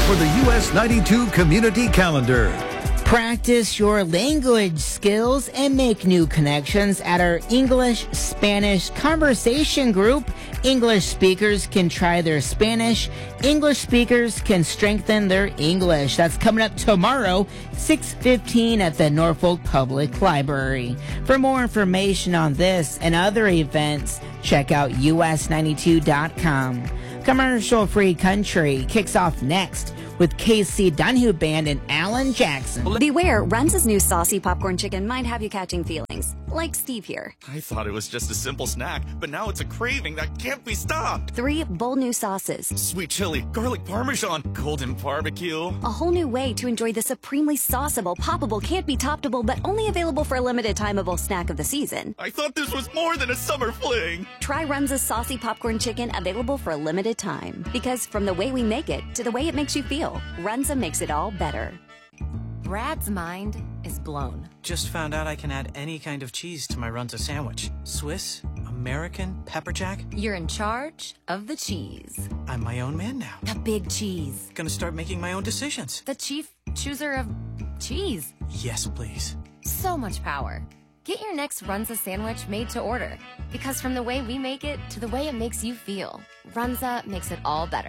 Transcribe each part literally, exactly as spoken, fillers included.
for the U S ninety-two Community Calendar. Practice your language skills and make new connections at our English-Spanish conversation group. English speakers can try their Spanish. English speakers can strengthen their English. That's coming up tomorrow, six fifteen at the Norfolk Public Library. For more information on this and other events, check out U S ninety-two dot com. Commercial-free country kicks off next with K C Dunhue Band and Alan Jackson. Beware, Runza's new saucy popcorn chicken might have you catching feelings, like Steve here. I thought it was just a simple snack, but now it's a craving that can't be stopped. Three bold new sauces. Sweet chili, garlic parmesan, golden barbecue. A whole new way to enjoy the supremely sauceable, poppable, can't be toppable, but only available for a limited timeable snack of the season. I thought this was more than a summer fling. Try Runza's saucy popcorn chicken, available for a limited time. Because from the way we make it to the way it makes you feel, Runza makes it all better. Brad's mind is blown. Just found out I can add any kind of cheese to my Runza sandwich. Swiss, American, pepper jack. You're in charge of the cheese. I'm my own man now. The big cheese. Gonna start making my own decisions. The chief chooser of cheese. Yes, please. So much power. Get your next Runza sandwich made to order. Because from the way we make it to the way it makes you feel, Runza makes it all better.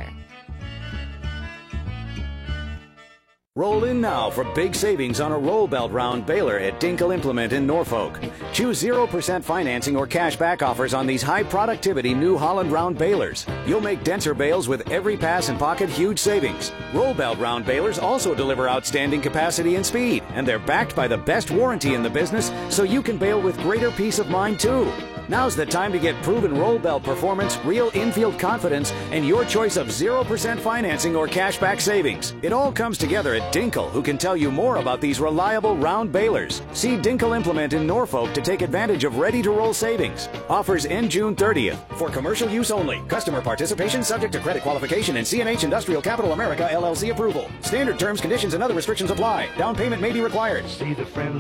Roll in now for big savings on a roll belt round baler at Dinkel Implement in Norfolk. Choose zero percent financing or cash back offers on these high productivity New Holland round balers. You'll make denser bales with every pass and pocket huge savings. Roll belt round balers also deliver outstanding capacity and speed, and they're backed by the best warranty in the business, so you can bale with greater peace of mind too. Now's the time to get proven roll belt performance, real infield confidence, and your choice of zero percent financing or cashback savings. It all comes together at Dinkel, who can tell you more about these reliable round balers. See Dinkel Implement in Norfolk to take advantage of ready-to-roll savings. Offers end June thirtieth. For commercial use only. Customer participation subject to credit qualification and C N H Industrial Capital America L L C approval. Standard terms, conditions, and other restrictions apply. Down payment may be required. See the friendly